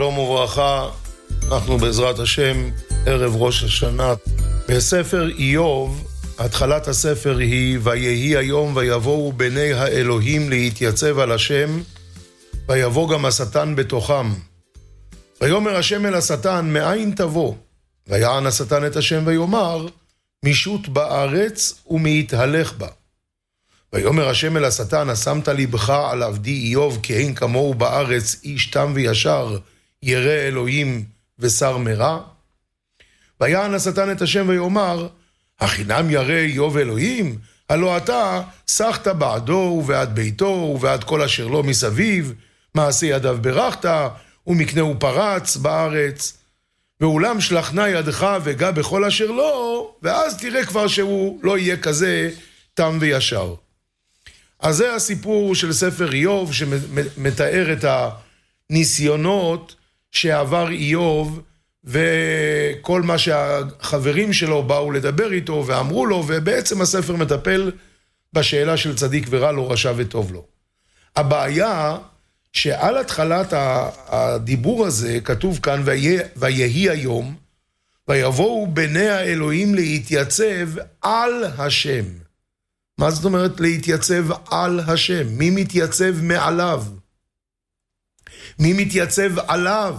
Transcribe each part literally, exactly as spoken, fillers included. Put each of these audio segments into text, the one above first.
שלום וברכה, אנחנו בעזרת השם ערב ראש השנה. בספר איוב, התחלת הספר היא ויהי היום ויבואו בני האלוהים להתייצב על השם, ויבוא גם השטן בתוכם. ויאמר השם אל השטן, מאין תבוא? ויען השטן את השם ויאמר, משוט בארץ ומהתהלך בה. ויאמר השם אל השטן, השמת לבך על עבדי איוב, כי אין כמוהו בארץ איש תם וישר, ירא אלוהים ושר מרע. ויען השטן את השם ויאמר, החינם ירא איוב אלוהים? הלא אתה שחת בעדו ובעד ביתו ובעד כל אשר לו מסביב, מעשה ידיו ברכת ומקנהו פרץ בארץ. ואולם שלחנה ידך וגע בכל אשר לו, ואז תראה כבר שהוא לא יהיה כזה תם וישר. אז זה הסיפור של ספר איוב שמתאר את הניסיונות שעבר איוב וכל מה שהחברים שלו באו לדבר איתו ואמרו לו, ובעצם הספר מטפל בשאלה של צדיק ורע לו, רשע וטוב לו. הבעיה שעל התחלת הדיבור הזה כתוב כאן ויהי היום ויבואו בני האלוהים להתייצב על השם. מה זאת אומרת להתייצב על השם? מי מתייצב מעליו? מי מתייצב עליו?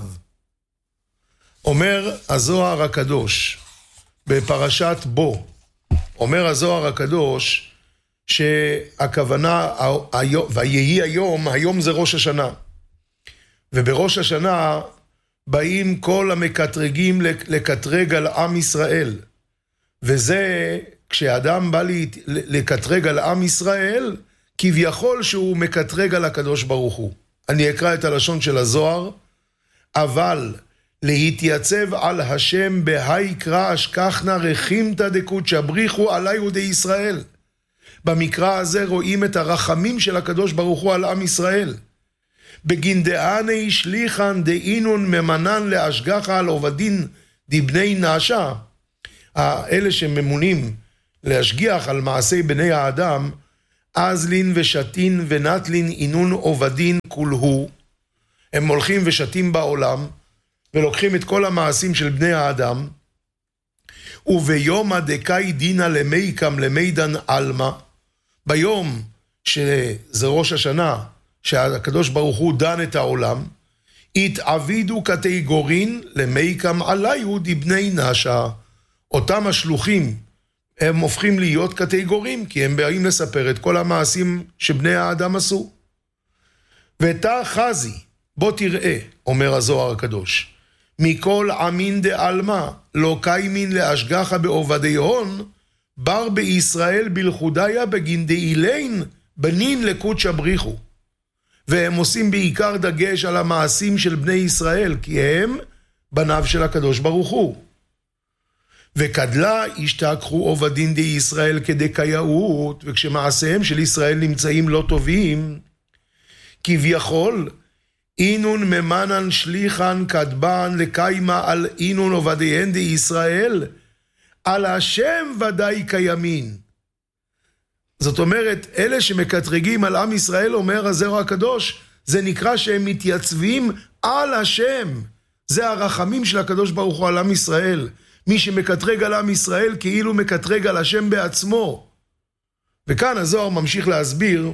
אומר הזוהר הקדוש בפרשת בו, אומר הזוהר הקדוש שהכוונה ויהי היום, היום זה ראש השנה, ובראש השנה באים כל המקטרגים לקטרג על עם ישראל, וזה כשאדם בא לקטרג על עם ישראל, כביכול שהוא מקטרג על הקדוש ברוך הוא. אני אקרא את הלשון של הזוהר, אבל להתייצב על השם בהי קרא אשכחנה רחימתא דקודשא בריחו עלי ודי ישראל. במקרא הזה רואים את הרחמים של הקדוש ברוך הוא על עם ישראל. בגין דאני שליחן דאינון ממנן להשגחה על עובדין דבני נעשה. האלה שממונים להשגיח על מעשי בני האדם, אז לין ושתין ונטלין אינון עובדין כולהו. הם הולכים ושתים בעולם ולוקחים את כל המעשים של בני האדם, וביום הדקאי דינה למייקם למידן אלמה, ביום שזה ראש השנה שהקדוש ברוך הוא דן את העולם, התעבידו קטגורין למייקם עליו דבני נשה. אותם השלוחים הם הופכים להיות קטגורים, כי הם באים לספר את כל המעשים שבני האדם עשו. ותא חזי, בוא תראה, אומר הזוהר הקדוש, מכל עמין דעלמה, לא קיימין להשגחה בעובדי הון, בר בישראל בלחודיה בגין דאילין, בנין לקודשא בריחו. והם עושים בעיקר דגש על המעשים של בני ישראל, כי הם בניו של הקדוש ברוך הוא. וקדלה השתכחו עובדין די ישראל כדקייאות, וכשמעשיהם של ישראל נמצאים לא טובים, כביכול, אינון ממנן שליחן קדבן לקיימה על אינון עובדיהן די ישראל, על השם ודאי קיימין. זאת אומרת, אלה שמקטרגים על עם ישראל, אומר הזוהר הקדוש, זה נקרא שהם מתייצבים על השם. זה הרחמים של הקדוש ברוך הוא על עם ישראל. מי שמקטרג על עם ישראל כאילו מקטרג על השם בעצמו. וכאן הזוהר ממשיך להסביר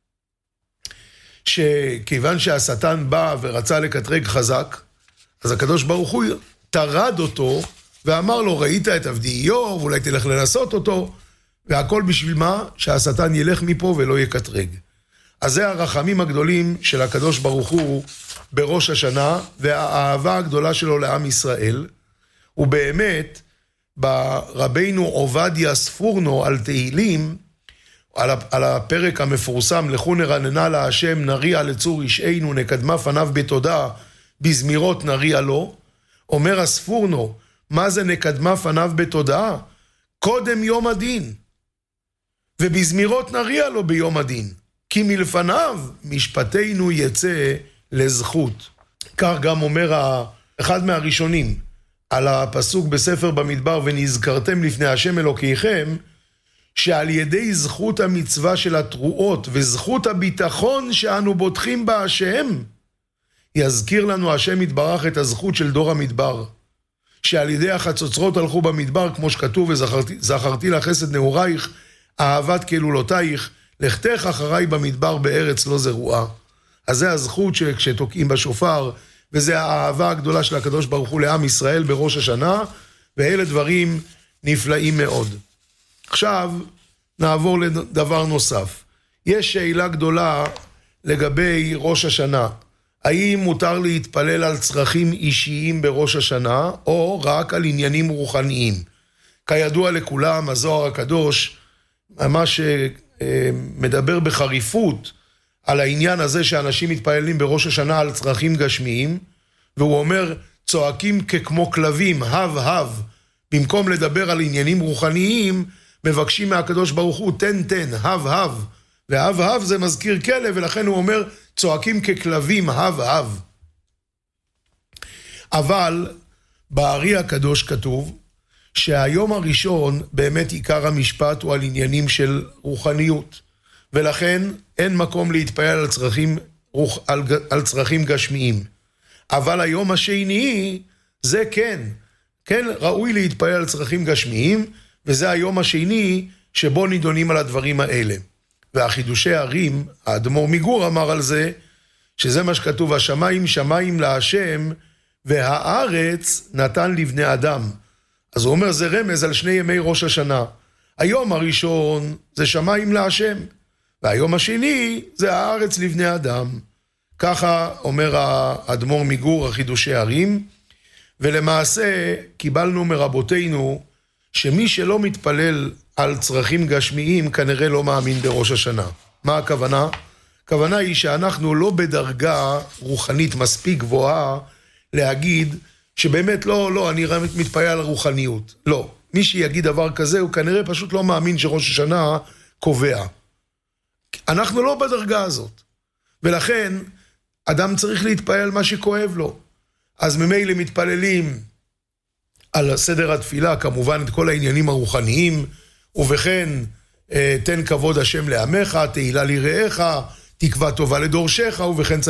שכיוון שהשטן בא ורצה לקטרג חזק, אז הקדוש ברוך הוא תרד אותו ואמר לו, ראית את עבדי איוב, אולי תלך לנסות אותו, והכל בשביל מה? שהשטן ילך מפה ולא יקטרג. אז זה הרחמים הגדולים של הקדוש ברוך הוא בראש השנה, והאהבה הגדולה שלו לעם ישראל. ובאמת, ברבינו עובדיה ספורנו על תהילים, על הפרק המפורסם, לכו נרננה להשם, נריע לצור ישענו, נקדמה פניו בתודה, בזמירות נריע לו. אומר הספורנו, מה זה נקדמה פניו בתודה? קודם יום הדין, ובזמירות נריע לו ביום הדין, כי מלפניו משפטנו יצא לזכות. כך גם אומר אחד מהראשונים, על הפסוק בספר במדבר, ונזכרתם לפני השם אלוקיכם, שעל ידי זכות המצווה של התרועות וזכות הביטחון שאנו בוטחים בה השם, יזכיר לנו השם יתברך את הזכות של דור המדבר, שעל ידי החצוצרות הלכו במדבר, כמו שכתוב, וזכרתי זכרתי לך חסד נעורייך, אהבת כלולותייך, לכתך אחריי במדבר בארץ לא זרועה. אז זה הזכות שכשתוקעים בשופר, וזה האהבה הגדולה של הקדוש ברוך הוא לעם ישראל בראש השנה, ואלה דברים נפלאים מאוד. עכשיו נעבור לדבר נוסף. יש שאלה גדולה לגבי ראש השנה. האם מותר להתפלל על צרכים אישיים בראש השנה, או רק על עניינים רוחניים? כידוע לכולם, הזוהר הקדוש ממש מדבר בחריפות על העניין הזה שאנשים מתפללים בראש השנה על צרכים גשמיים, והוא אומר, צועקים ככמו כלבים, הב הב, במקום לדבר על עניינים רוחניים, מבקשים מהקדוש ברוך הוא, תן תן, הב הב, והב הב זה מזכיר כלב, ולכן הוא אומר, צועקים ככלבים, הב הב. אבל בארי הקדוש כתוב, שהיום הראשון באמת עיקר המשפט הוא על עניינים של רוחניות, ולכן אין מקום להתפעל על צרכים, על, על צרכים גשמיים. אבל היום השני זה כן, כן ראוי להתפעל על צרכים גשמיים, וזה היום השני שבו נידונים על הדברים האלה. והחידושי הרים, האדמו"ר מגור אמר על זה, שזה מה שכתוב, השמיים שמיים להשם, והארץ נתן לבני אדם. אז הוא אומר, זה רמז על שני ימי ראש השנה. היום הראשון זה שמיים להשם, והיום השני זה הארץ לבני אדם. ככה אומר האדמו"ר מגור, החידושי הרים, ולמעשה קיבלנו מרבותינו, שמי שלא מתפלל על צרכים גשמיים, כנראה לא מאמין בראש השנה. מה הכוונה? הכוונה היא שאנחנו לא בדרגה רוחנית מספיק גבוהה, להגיד שבאמת לא, לא, אני מתפעל על רוחניות. לא. מי שיגיד דבר כזה, הוא כנראה פשוט לא מאמין שראש השנה קובע. אנחנו לא בדרגה הזאת. ולכן, אדם צריך להתפעל על מה שכואב לו. אז ממילא מתפללים על סדר התפילה, כמובן את כל העניינים הרוחניים, ובכן, תן כבוד השם לעמך, תהילה לרעך, תקווה טובה לדורשך, ובכן